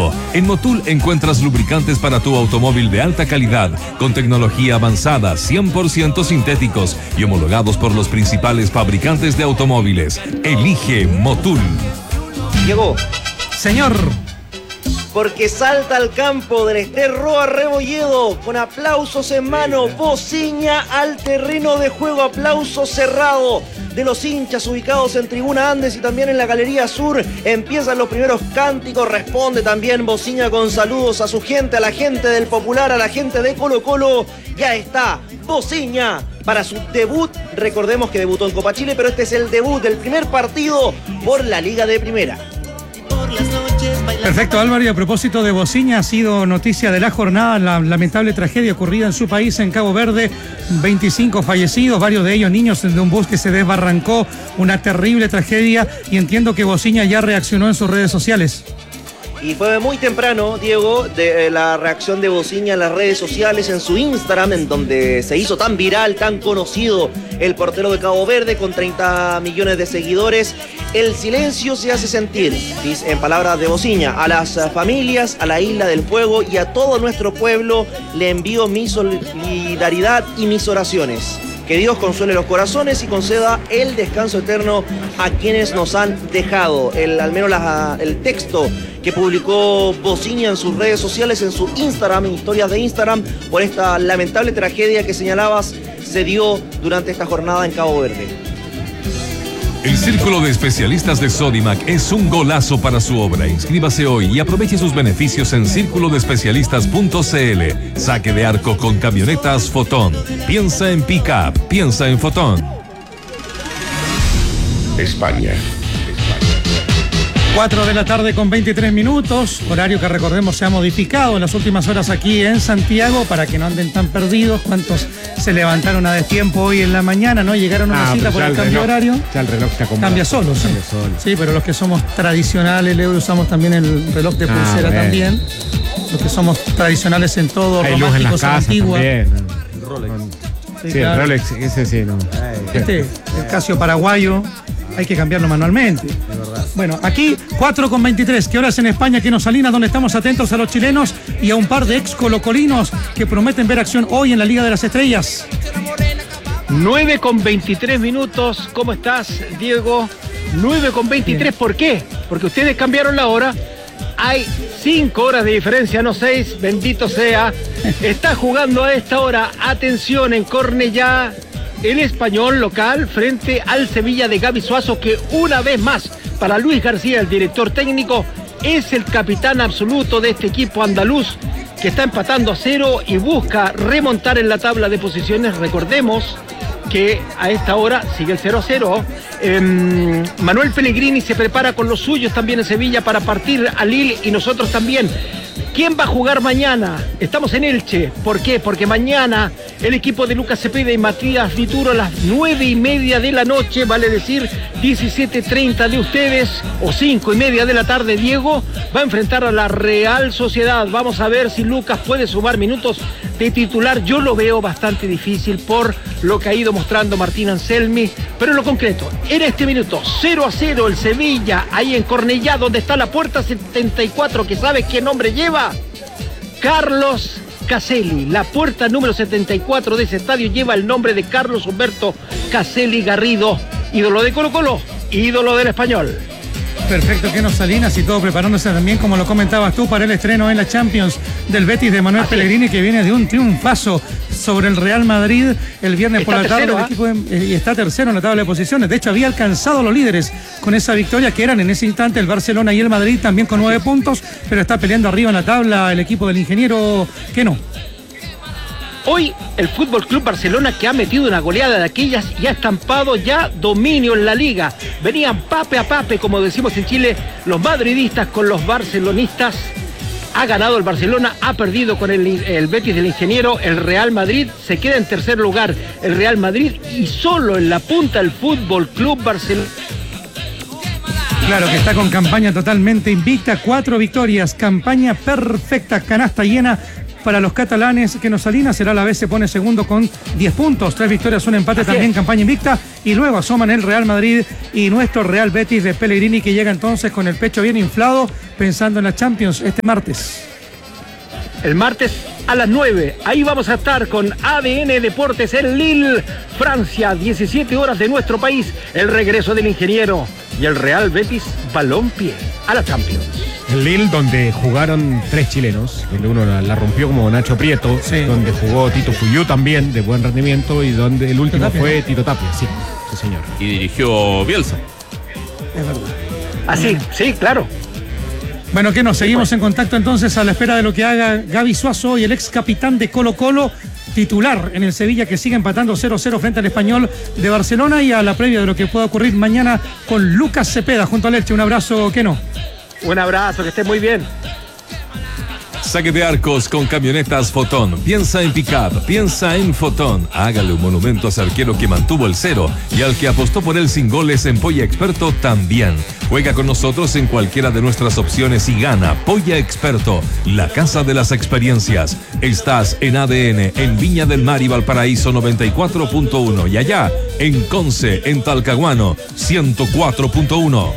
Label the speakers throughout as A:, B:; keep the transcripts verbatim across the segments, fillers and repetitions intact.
A: único. En Motul encuentras lubricantes para tu automóvil de alta calidad, con tecnología avanzada, cien por ciento sintéticos y homologados por los principales fabricantes de automóviles. Elige Motul.
B: Llegó.
C: Señor.
B: Porque salta al campo del Ester Roa Rebolledo con aplausos en mano, bocina al terreno de juego, aplauso cerrado de los hinchas ubicados en Tribuna Andes y también en la Galería Sur. Empiezan los primeros cánticos, responde también bocina con saludos a su gente, a la gente del Popular, a la gente de Colo Colo. Ya está, bocina para su debut. Recordemos que debutó en Copa Chile, pero este es el debut del primer partido por la Liga de Primera.
C: Perfecto, Álvaro, y a propósito de bocina, ha sido noticia de la jornada la lamentable tragedia ocurrida en su país, en Cabo Verde, veinticinco fallecidos, varios de ellos niños de un bus que se desbarrancó, una terrible tragedia, y entiendo que bocina ya reaccionó en sus redes sociales.
B: Y fue muy temprano, Diego, de eh, la reacción de Bocina en las redes sociales, en su Instagram, en donde se hizo tan viral, tan conocido el portero de Cabo Verde, con treinta millones de seguidores. El silencio se hace sentir, dice, en palabras de Bocina, a las familias, a la Isla del Fuego y a todo nuestro pueblo le envío mi solidaridad y mis oraciones. Que Dios consuele los corazones y conceda el descanso eterno a quienes nos han dejado. El, al menos la, el texto que publicó Bocina en sus redes sociales, en su Instagram, en historias de Instagram, por esta lamentable tragedia que señalabas se dio durante esta jornada en Cabo Verde.
A: El Círculo de Especialistas de Sodimac es un golazo para su obra. Inscríbase hoy y aproveche sus beneficios en círculo de especialistas punto c l. Saque de arco con camionetas Fotón. Piensa en pick-up, piensa en Fotón.
D: España.
C: cuatro de la tarde con veintitrés minutos, horario que recordemos se ha modificado en las últimas horas aquí en Santiago para que no anden tan perdidos. ¿Cuántos se levantaron a destiempo hoy en la mañana, no? Llegaron a una
E: ah,
C: cita por el, el
E: reloj,
C: cambio horario.
E: Ya el reloj se acomoda.
C: Cambia solo, sí.
E: Cambia solo.
C: Sí, pero los que somos tradicionales, Leo, usamos también el reloj de pulsera ah, también. Los que somos tradicionales en todo,
E: hay
C: románticos,
E: luz en las casas
C: antigua.
E: También.
B: Rolex.
C: Sí,
E: sí,
C: claro.
E: el Rolex, ese sí, no.
C: Este, el Casio paraguayo, hay que cambiarlo manualmente. Bueno, aquí cuatro con veintitrés. ¿Qué horas en España? Aquí en Salinas, donde estamos atentos a los chilenos y a un par de ex colocolinos que prometen ver acción hoy en la Liga de las Estrellas.
F: nueve con veintitrés minutos. ¿Cómo estás, Diego? nueve con veintitrés. ¿Por qué? Porque ustedes cambiaron la hora. Hay cinco horas de diferencia, no seis. Bendito sea. Está jugando a esta hora, atención, en Cornellá, el Español local frente al Sevilla de Gaby Suazo, que una vez más, para Luis García, el director técnico, es el capitán absoluto de este equipo andaluz, que está empatando a cero y busca remontar en la tabla de posiciones. Recordemos que a esta hora sigue el cero a cero. Eh, Manuel Pellegrini se prepara con los suyos también en Sevilla para partir a Lille, y nosotros también. ¿Quién va a jugar mañana? Estamos en Elche. ¿Por qué? Porque mañana el equipo de Lucas Cepeda y Matías Dituro a las nueve y media de la noche, vale decir diecisiete treinta de ustedes, o cinco y media de la tarde, Diego, va a enfrentar a la Real Sociedad. Vamos a ver si Lucas puede sumar minutos de titular. Yo lo veo bastante difícil por lo que ha ido mostrando Martín Anselmi, pero en lo concreto, en este minuto, cero a cero el Sevilla, ahí en Cornellá, donde está la puerta setenta y cuatro, que ¿sabes qué nombre lleva? Carlos Caselli. La puerta número setenta y cuatro de ese estadio lleva el nombre de Carlos Humberto Caselli Garrido, ídolo de Colo Colo, ídolo del Español.
C: Perfecto, que nos Salinas y todo preparándose también, como lo comentabas tú, para el estreno en la Champions del Betis de Manuel Así Pellegrini, es. que viene de un triunfazo sobre el Real Madrid el viernes está por la tercero, tarde. El equipo de, y está tercero en la tabla de posiciones. De hecho, había alcanzado a los líderes con esa victoria, que eran en ese instante el Barcelona y el Madrid, también con nueve puntos, pero está peleando arriba en la tabla el equipo del ingeniero que no.
F: Hoy el Fútbol Club Barcelona, que ha metido una goleada de aquellas y ha estampado ya dominio en la liga. Venían pape a pape, como decimos en Chile, los madridistas con los barcelonistas. Ha ganado el Barcelona, ha perdido con el, el Betis del ingeniero. El Real Madrid se queda en tercer lugar. El Real Madrid, y solo en la punta el Fútbol Club Barcelona.
C: Claro que está con campaña totalmente invicta, cuatro victorias, campaña perfecta, canasta llena para los catalanes. Que nos Salinas será a la vez, se pone segundo con diez puntos, tres victorias, un empate,
F: Así
C: también
F: es.
C: campaña invicta. Y luego asoman el Real Madrid y nuestro Real Betis de Pellegrini, que llega entonces con el pecho bien inflado pensando en la Champions este martes.
F: El martes a las nueve, ahí vamos a estar con A D N Deportes en Lille, Francia, diecisiete horas de nuestro país, el regreso del ingeniero y el Real Betis Balompié a la Champions.
E: En Lille, donde jugaron tres chilenos, donde uno la, la rompió como Nacho Prieto,
C: Sí.
E: donde jugó Tito Fuyú también, de buen rendimiento, y donde el último
C: Tapia,
E: fue
C: ¿no?
E: Tito Tapia, sí, sí señor.
A: Y dirigió Bielsa.
C: Es verdad.
F: Así, sí, claro.
C: Bueno, que nos seguimos en contacto entonces a la espera de lo que haga Gaby Suazo y el ex capitán de Colo Colo, titular en el Sevilla, que sigue empatando cero cero frente al Español de Barcelona, y a la previa de lo que pueda ocurrir mañana con Lucas Cepeda junto al Elche. Un abrazo, que no.
F: Un abrazo, que esté muy bien.
A: Saque de arcos con camionetas Fotón. Piensa en pick-up, piensa en Fotón. Hágale un monumento a ese arquero que mantuvo el cero y al que apostó por él sin goles en Polla Experto también. Juega con nosotros en cualquiera de nuestras opciones y gana. Polla Experto, la casa de las experiencias. Estás en A D N, en Viña del Mar y Valparaíso noventa y cuatro punto uno y allá en Conce, en Talcahuano ciento cuatro punto uno.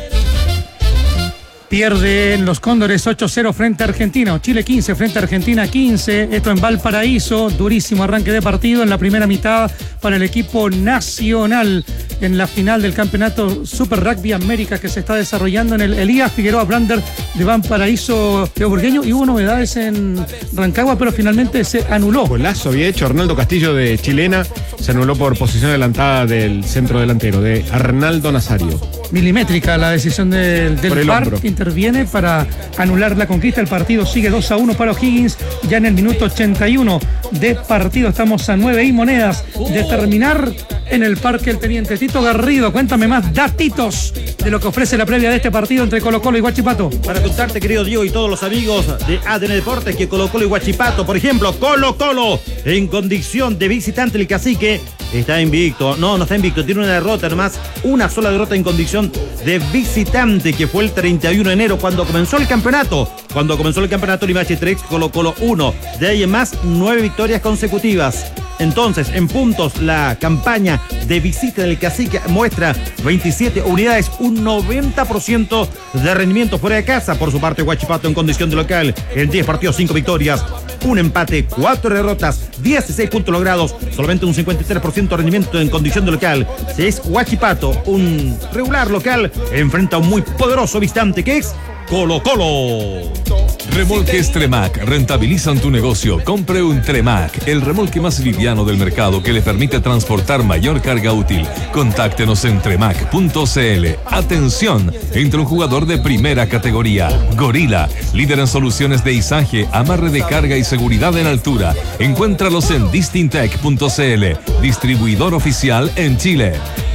C: Pierden los Cóndores ocho cero frente a Argentina, o Chile quince frente a Argentina quince, esto en Valparaíso, durísimo arranque de partido en la primera mitad para el equipo nacional en la final del campeonato Super Rugby América que se está desarrollando en el Elías Figueroa Brander de Valparaíso Burgueño, y hubo novedades en Rancagua, pero finalmente se anuló.
E: Golazo había hecho Arnaldo Castillo de Chilena, se anuló por posición adelantada del centro delantero, de Arnaldo Nazario.
C: Milimétrica la decisión del,
E: Por
C: del
E: el
C: V A R
E: hombro.
C: que interviene para anular la conquista. El partido sigue dos a uno para O'Higgins ya en el minuto ochenta y uno de partido. Estamos a nueve y monedas de terminar en el Parque El Teniente. Tito Garrido, cuéntame más datitos de lo que ofrece la previa de este partido entre Colo Colo y Huachipato.
D: Para contarte, querido Diego y todos los amigos de A D N Deportes, que Colo Colo y Huachipato, por ejemplo, Colo Colo en condición de visitante, el Cacique está invicto. No, no está invicto, tiene una derrota nomás, una sola derrota en condición de visitante, que fue el treinta y uno de enero cuando comenzó el campeonato. Cuando comenzó el campeonato, Limache tres, Colo Colo uno. De ahí en más, nueve victorias consecutivas. Entonces, en puntos, la campaña de visita del Cacique muestra veintisiete unidades, un noventa por ciento de rendimiento fuera de casa. Por su parte, Huachipato en condición de local, en diez partidos, cinco victorias, un empate, cuatro derrotas, dieciséis puntos logrados, solamente un cincuenta y tres por ciento de rendimiento en condición de local. Si es Huachipato, un regular local, enfrenta a un muy poderoso visitante que es Colo Colo.
A: Remolques Tremac rentabilizan tu negocio. Compre un Tremac, el remolque más liviano del mercado que le permite transportar mayor carga útil. Contáctenos en tremac punto c l. Atención, entre un jugador de primera categoría. Gorila, líder en soluciones de izaje, amarre de carga y seguridad en altura. Encuéntralos en distintec punto c l, distribuidor oficial en Chile.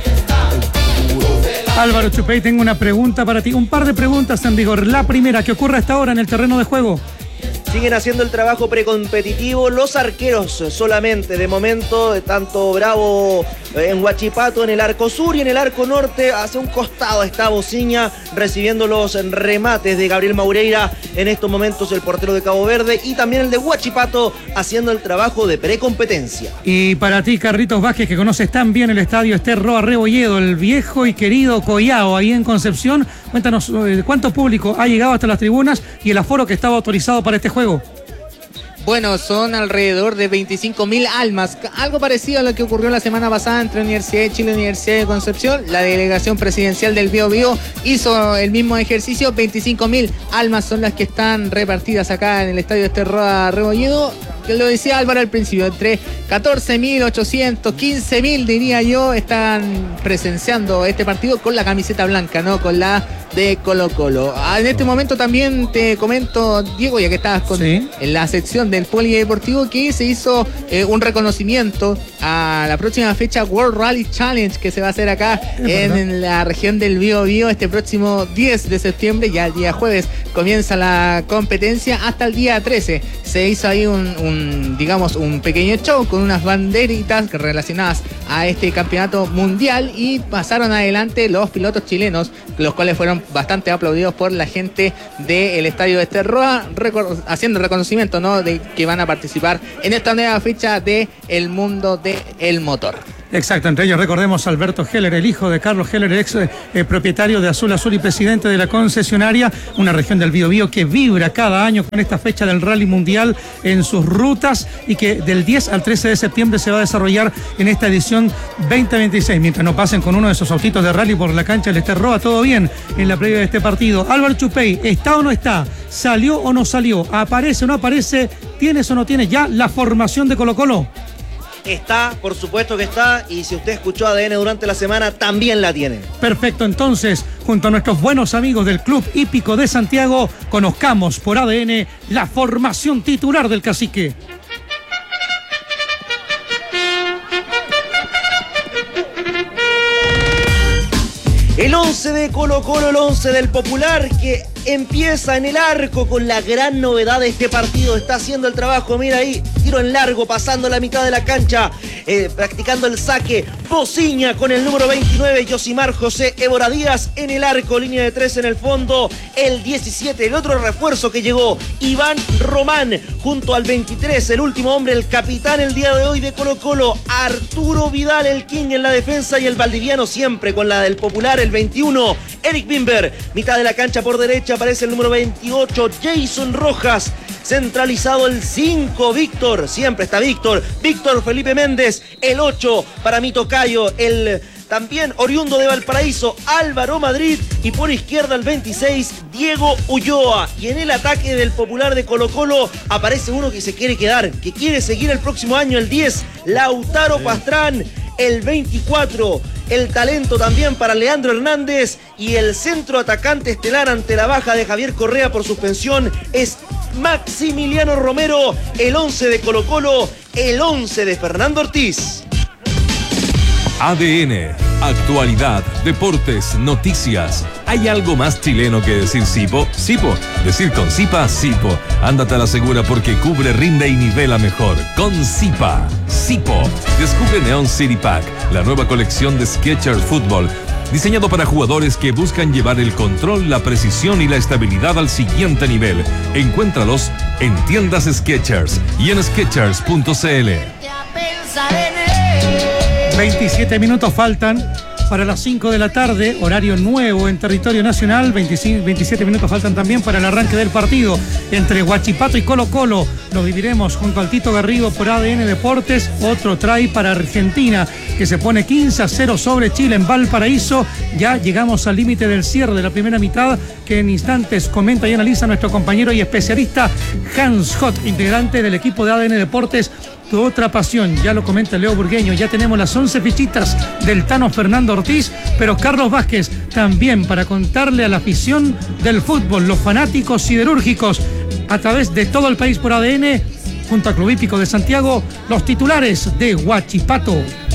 C: Álvaro Chupey, tengo una pregunta para ti. Un par de preguntas en vigor. La primera, ¿qué ocurre hasta ahora en el terreno de juego?
B: Siguen haciendo el trabajo precompetitivo los arqueros solamente. De momento, tanto Bravo en Huachipato, en el arco sur y en el arco norte, hacia un costado está Bociña recibiendo los remates de Gabriel Maureira. En estos momentos el portero de Cabo Verde y también el de Huachipato haciendo el trabajo de precompetencia.
C: Y para ti, Carlitos Vázquez, que conoces tan bien el estadio Esterroa Rebolledo, el viejo y querido Collao, ahí en Concepción, cuéntanos eh, cuánto público ha llegado hasta las tribunas y el aforo que estaba autorizado para este juego.
G: Bueno, son alrededor de veinticinco mil almas, algo parecido a lo que ocurrió la semana pasada entre Universidad de Chile y Universidad de Concepción. La delegación presidencial del Bío Bío hizo el mismo ejercicio. Veinticinco mil almas son las que están repartidas acá en el estadio Esterroa Rebolledo. Que lo decía Álvaro al principio, entre catorce mil ochocientos, quince mil diría yo, están presenciando este partido con la camiseta blanca, ¿no? Con la de Colo Colo. En este momento también te comento, Diego, ya que estabas con,
C: sí,
G: en la sección del polideportivo, que se hizo eh, un reconocimiento a la próxima fecha World Rally Challenge que se va a hacer acá en, en la región del Bío Bío este próximo diez de septiembre. Ya el día jueves comienza la competencia hasta el día trece. Se hizo ahí un, un un, digamos, un pequeño show con unas banderitas relacionadas a este campeonato mundial y pasaron adelante los pilotos chilenos, los cuales fueron bastante aplaudidos por la gente del estadio de Esterroa, haciendo reconocimiento, ¿no?, de que van a participar en esta nueva fecha de el mundo del motor.
C: Exacto, entre ellos recordemos a Alberto Heller, el hijo de Carlos Heller, ex eh, propietario de Azul Azul y presidente de la concesionaria, una región del Biobío que vibra cada año con esta fecha del Rally Mundial en sus rutas y que del diez al trece de septiembre se va a desarrollar en esta edición veinte veintiséis. Mientras no pasen con uno de esos autitos de rally por la cancha del Esterroa, todo bien en la previa de este partido. Álvaro Chupey, ¿está o no está? ¿Salió o no salió? ¿Aparece o no aparece? ¿Tienes o no tienes ya la formación de Colo-Colo?
B: Está, por supuesto que está, y si usted escuchó A D N durante la semana, también la tiene.
C: Perfecto, entonces, junto a nuestros buenos amigos del Club Hípico de Santiago, conozcamos por A D N la formación titular del Cacique.
B: El once de Colo-Colo, el once del Popular, que empieza en el arco con la gran novedad de este partido. Está haciendo el trabajo, mira ahí, tiro en largo, pasando la mitad de la cancha, eh, practicando el saque. Bociña con el número veintinueve, Yosimar José Évora Díaz en el arco, línea de tres en el fondo. El diecisiete, el otro refuerzo que llegó, Iván Román, junto al veintitrés, el último hombre, el capitán el día de hoy de Colo-Colo, Arturo Vidal, el King en la defensa, y el valdiviano siempre con la del Popular, el veintiuno, Eric Bimber. Mitad de la cancha por derecha aparece el número veintiocho, Jason Rojas. Centralizado el cinco, Víctor, siempre está Víctor, Víctor Felipe Méndez. El ocho, para mi tocayo, el también oriundo de Valparaíso, Álvaro Madrid. Y por izquierda el veintiséis, Diego Ulloa. Y en el ataque del Popular de Colo-Colo aparece uno que se quiere quedar, que quiere seguir el próximo año, el diez, Lautaro Pastrán. El veinticuatro, el talento también para Leandro Hernández, y el centro atacante estelar ante la baja de Javier Correa por suspensión es Maximiliano Romero. El once de Colo-Colo, el once de Fernando Ortiz.
A: A D N, actualidad, deportes, noticias. ¿Hay algo más chileno que decir Sipo? Sipo. Decir con Sipa, Sipo. Ándate a la segura porque cubre, rinde y nivela mejor. Con Sipa. Sipo. Descubre Neon City Pack, la nueva colección de Skechers Fútbol, diseñado para jugadores que buscan llevar el control, la precisión y la estabilidad al siguiente nivel. Encuéntralos en tiendas Skechers y en skechers punto c l.
C: veintisiete minutos faltan para las cinco de la tarde, horario nuevo en territorio nacional. veinticinco, veintisiete minutos faltan también para el arranque del partido entre Huachipato y Colo-Colo. Lo viviremos junto al Tito Garrido por A D N Deportes. Otro try para Argentina, que se pone quince a cero sobre Chile en Valparaíso. Ya llegamos al límite del cierre de la primera mitad, que en instantes comenta y analiza nuestro compañero y especialista Hans Hott, integrante del equipo de A D N Deportes. Tu otra pasión, ya lo comenta Leo Burgueño, ya tenemos las once fichitas del Tano Fernando Ortiz, pero Carlos Vázquez también para contarle a la afición del fútbol, los fanáticos siderúrgicos, a través de todo el país por A D N, junto a Club Hípico de Santiago, los titulares de Huachipato.